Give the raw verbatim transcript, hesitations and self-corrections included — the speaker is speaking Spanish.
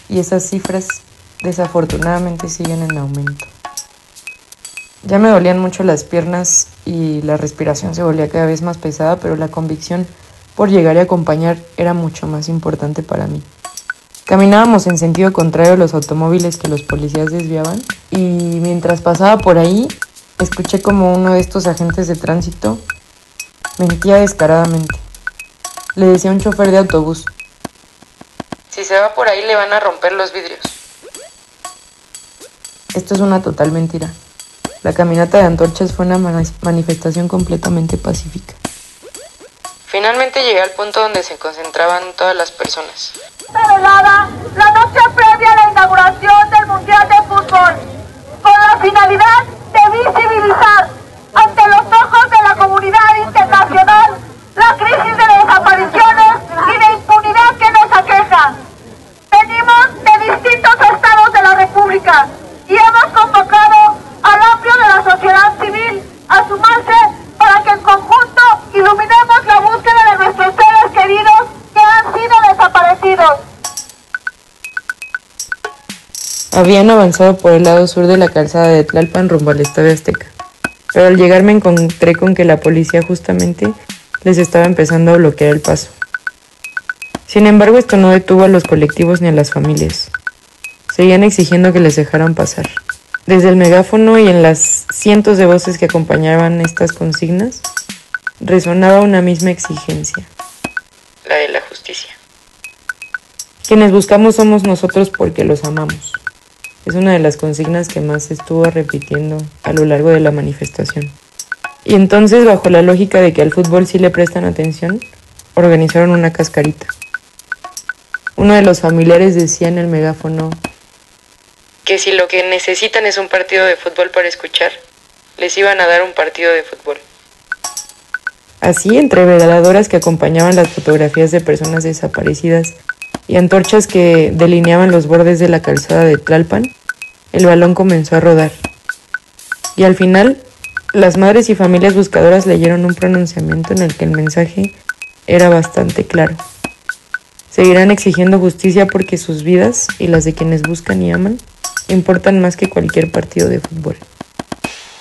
y esas cifras desafortunadamente siguen en aumento. Ya me dolían mucho las piernas y la respiración se volvía cada vez más pesada, pero la convicción por llegar y acompañar era mucho más importante para mí. Caminábamos en sentido contrario a los automóviles que los policías desviaban y mientras pasaba por ahí, escuché como uno de estos agentes de tránsito mentía descaradamente. Le decía a un chofer de autobús: si se va por ahí le van a romper los vidrios. Esto es una total mentira. La caminata de antorchas fue una manifestación completamente pacífica. Finalmente llegué al punto donde se concentraban todas las personas. Celebrada la noche previa a la inauguración del Mundial de Fútbol, con la finalidad de visibilizar ante los ojos de la comunidad internacional la crisis de desapariciones y de impunidad que nos aqueja. Venimos de distintos estados de la República y hemos convocado al amplio de la sociedad civil a sumarse para que en conjunto iluminemos la búsqueda de nuestros seres queridos que han sido desaparecidos. Habían avanzado por el lado sur de la calzada de Tlalpan rumbo al Estadio Azteca, pero al llegar me encontré con que la policía justamente les estaba empezando a bloquear el paso. Sin embargo, esto no detuvo a los colectivos ni a las familias. Seguían exigiendo que les dejaran pasar. Desde el megáfono y en las cientos de voces que acompañaban estas consignas, resonaba una misma exigencia: la de la justicia. Quienes buscamos somos nosotros porque los amamos. Es una de las consignas que más se estuvo repitiendo a lo largo de la manifestación. Y entonces, bajo la lógica de que al fútbol sí le prestan atención, organizaron una cascarita. Uno de los familiares decía en el megáfono que si lo que necesitan es un partido de fútbol para escuchar, les iban a dar un partido de fútbol. Así, entre veladoras que acompañaban las fotografías de personas desaparecidas y antorchas que delineaban los bordes de la calzada de Tlalpan, el balón comenzó a rodar. Y al final, las madres y familias buscadoras leyeron un pronunciamiento en el que el mensaje era bastante claro. Seguirán exigiendo justicia porque sus vidas y las de quienes buscan y aman importan más que cualquier partido de fútbol.